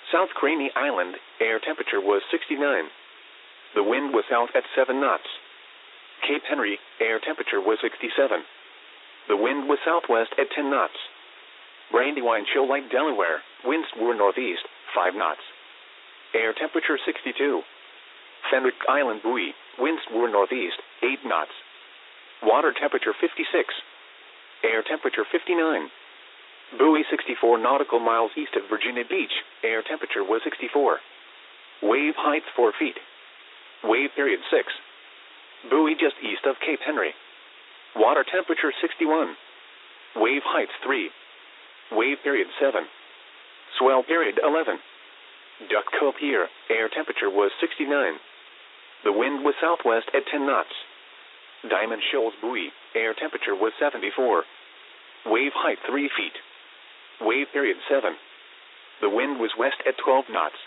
South Craney Island, air temperature was 69. The wind was south at 7 knots. Cape Henry, air temperature was 67. The wind was southwest at 10 knots. Brandywine Shoalite, Delaware, winds were northeast, 5 knots. Air temperature 62. Fenwick Island Buoy, winds were northeast, 8 knots. Water temperature 56. Air temperature 59. Buoy 64 nautical miles east of Virginia Beach, air temperature was 64. Wave height 4 feet. Wave period 6. Buoy just east of Cape Henry. Water temperature 61. Wave height 3. Wave period 7. Swell period 11. Duck Cove Pier, air temperature was 69. The wind was southwest at 10 knots. Diamond Shoals Buoy, air temperature was 74. Wave height 3 feet. Wave period 7. The wind was west at 12 knots.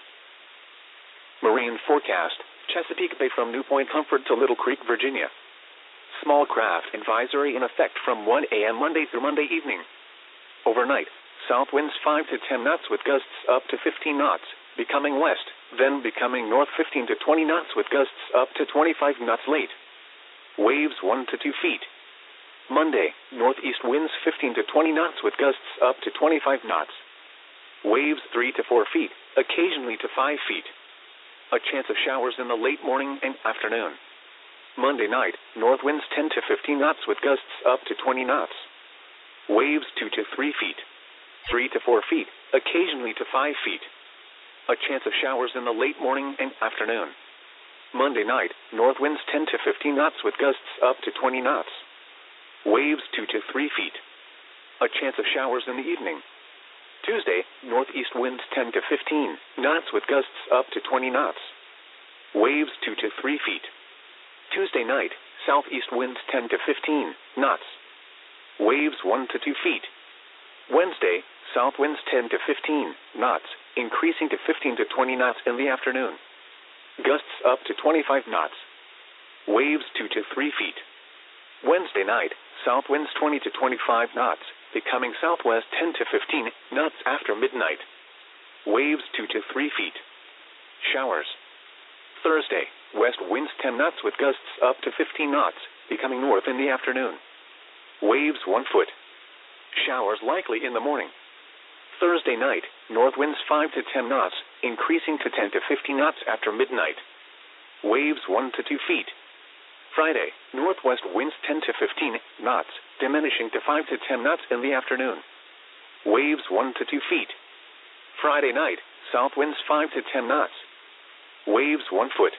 Marine forecast, Chesapeake Bay from New Point Comfort to Little Creek, Virginia. Small craft advisory in effect from 1 a.m. Monday through Monday evening. Overnight, south winds 5 to 10 knots with gusts up to 15 knots, becoming west, then becoming north 15 to 20 knots with gusts up to 25 knots late. Waves 1 to 2 feet. Monday, northeast winds 15 to 20 knots with gusts up to 25 knots. Waves 3 to 4 feet, occasionally to 5 feet. A chance of showers in the late morning and afternoon. Monday night, north winds 10 to 15 knots with gusts up to 20 knots. Waves 2 to 3 feet. 3 to 4 feet, occasionally to 5 feet. A chance of showers in the late morning and afternoon. Monday night, north winds 10 to 15 knots with gusts up to 20 knots. Waves 2 to 3 feet. A chance of showers in the evening. Tuesday, northeast winds 10 to 15 knots with gusts up to 20 knots. Waves 2 to 3 feet. Tuesday night, southeast winds 10 to 15 knots. Waves 1 to 2 feet. Wednesday, south winds 10 to 15 knots, increasing to 15 to 20 knots in the afternoon. Gusts up to 25 knots. Waves 2 to 3 feet. Wednesday night, south winds 20 to 25 knots, becoming southwest 10 to 15 knots after midnight. Waves 2 to 3 feet. Showers. Thursday, west winds 10 knots with gusts up to 15 knots, becoming north in the afternoon. Waves 1 foot. Showers likely in the morning. Thursday night, north winds 5 to 10 knots, increasing to 10 to 15 knots after midnight. Waves 1 to 2 feet. Friday, northwest winds 10 to 15 knots, diminishing to 5 to 10 knots in the afternoon. Waves 1 to 2 feet. Friday night, south winds 5 to 10 knots. Waves 1 foot.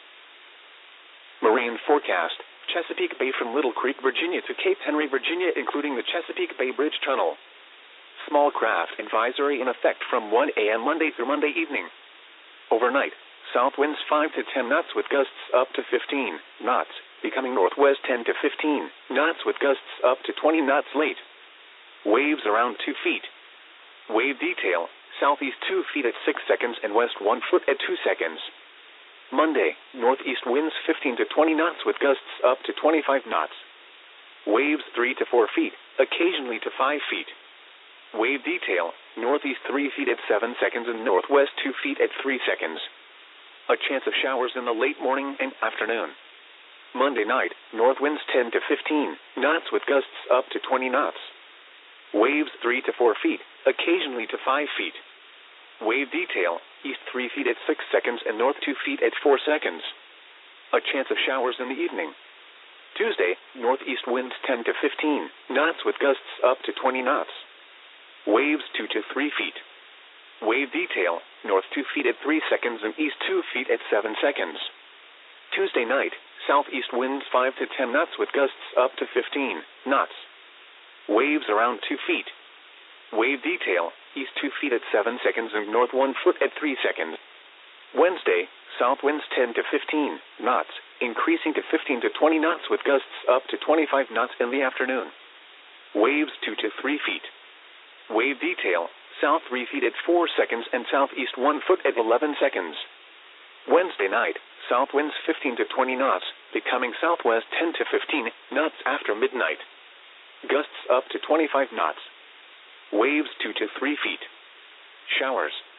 Marine forecast, Chesapeake Bay from Little Creek, Virginia to Cape Henry, Virginia, including the Chesapeake Bay Bridge Tunnel. Small craft advisory in effect from 1 a.m. Monday through Monday evening. Overnight, south winds 5 to 10 knots with gusts up to 15 knots, becoming northwest 10 to 15 knots with gusts up to 20 knots late. Waves around 2 feet. Wave detail, southeast 2 feet at 6 seconds and west 1 foot at 2 seconds. Monday, northeast winds 15 to 20 knots with gusts up to 25 knots. Waves 3 to 4 feet, occasionally to 5 feet. Wave detail, northeast 3 feet at 7 seconds and northwest 2 feet at 3 seconds. A chance of showers in the late morning and afternoon. Monday night, north winds 10 to 15 knots with gusts up to 20 knots. Waves 3 to 4 feet, occasionally to 5 feet. Wave detail, east 3 feet at 6 seconds and north 2 feet at 4 seconds. A chance of showers in the evening. Tuesday, northeast winds 10 to 15 knots with gusts up to 20 knots. Waves 2 to 3 feet. Wave detail, north 2 feet at 3 seconds and east 2 feet at 7 seconds. Tuesday night, southeast winds 5 to 10 knots with gusts up to 15 knots. Waves around 2 feet. Wave detail, east 2 feet at 7 seconds and north 1 foot at 3 seconds. Wednesday, south winds 10 to 15 knots, increasing to 15 to 20 knots with gusts up to 25 knots in the afternoon. Waves 2 to 3 feet. Wave detail, south 3 feet at 4 seconds and southeast 1 foot at 11 seconds. Wednesday night, south winds 15 to 20 knots, becoming southwest 10 to 15 knots after midnight. Gusts up to 25 knots. Waves 2 to 3 feet. Showers.